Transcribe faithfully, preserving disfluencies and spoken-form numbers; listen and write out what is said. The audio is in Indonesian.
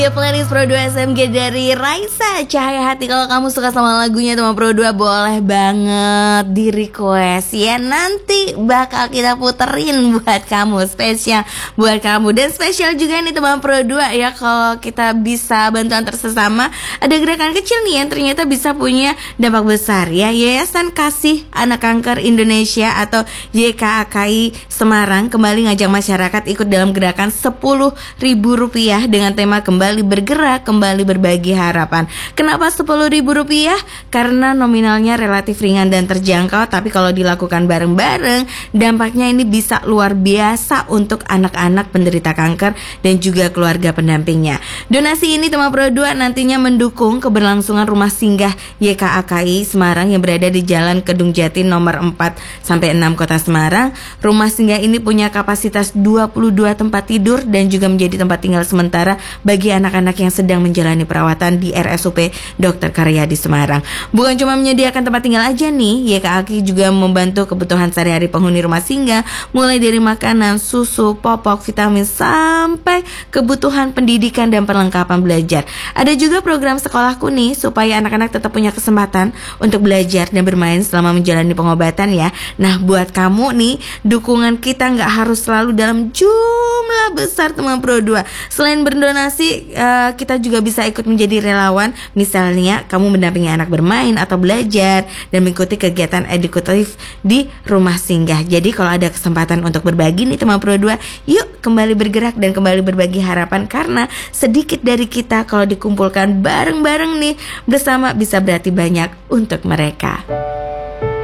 Ya, playlist Pro dua S M G dari Raisa Cahaya Hati. Kalau kamu suka sama lagunya teman Pro dua, boleh banget di request ya. Nanti bakal kita puterin buat kamu, spesial buat kamu. Dan spesial juga nih teman Pro dua ya, kalau kita bisa bantu antar sesama. Ada gerakan kecil nih yang ternyata bisa punya dampak besar ya. Yayasan Kasih Anak Kanker Indonesia atau Y K A K I Semarang kembali ngajak masyarakat ikut dalam gerakan sepuluh ribu rupiah dengan tema kembali bergerak, kembali berbagi harapan. Kenapa sepuluh ribu rupiah? Karena nominalnya relatif ringan dan terjangkau, tapi kalau dilakukan bareng-bareng, dampaknya ini bisa luar biasa untuk anak-anak penderita kanker dan juga keluarga pendampingnya. Donasi ini teman Pro dua nantinya mendukung keberlangsungan rumah singgah Y K A K I Semarang yang berada di Jalan Kedung Jati nomor empat sampai enam Kota Semarang. Rumah singgah ini punya kapasitas dua puluh dua tempat tidur dan juga menjadi tempat tinggal sementara bagi anak-anak yang sedang menjalani perawatan di R S U P Dokter Karyadi Semarang. Bukan cuma menyediakan tempat tinggal aja nih, Y K A K I juga membantu kebutuhan sehari-hari penghuni rumah singgah, mulai dari makanan, susu, popok, vitamin, sampai kebutuhan pendidikan dan perlengkapan belajar. Ada juga program Sekolahku nih, supaya anak-anak tetap punya kesempatan untuk belajar dan bermain selama menjalani pengobatan ya. Nah, buat kamu nih, dukungan kita nggak harus selalu dalam jumlah besar teman Pro dua. Selain berdonasi, uh, kita juga bisa ikut menjadi relawan. Misalnya kamu mendampingi anak bermain atau belajar dan mengikuti kegiatan edukatif di rumah singgah. Jadi kalau ada kesempatan untuk berbagi nih teman Pro dua, yuk kembali bergerak dan kembali berbagi harapan, karena sedikit dari kita kalau dikumpulkan bareng-bareng nih bersama bisa berarti banyak untuk mereka.